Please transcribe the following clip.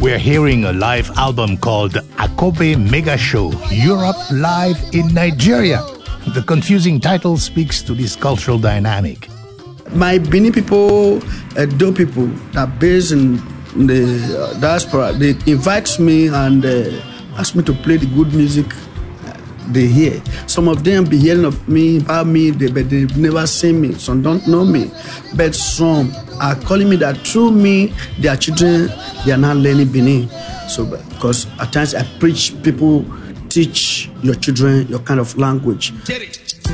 We're hearing a live album called Akobe Mega Show, Europe Live in Nigeria. The confusing title speaks to this cultural dynamic. My Benin people, Edo people that are based in the diaspora, they invite me and ask me to play the good music they hear. Some of them be hearing of me, about me, but they've never seen me. Some don't know me. But some are calling me that through me, their children, they are not learning Benin. So, because at times I preach, people teach your children your kind of language.